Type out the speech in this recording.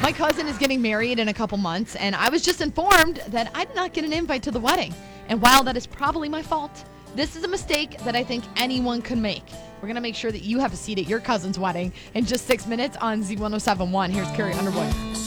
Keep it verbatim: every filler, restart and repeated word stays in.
My cousin is getting married in a couple months, and I was just informed that I did not get an invite to the wedding. And while that is probably my fault, this is a mistake that I think anyone could make. We're going to make sure that you have a seat at your cousin's wedding in just six minutes on Z ten seventy-one. Here's Carrie Underwood.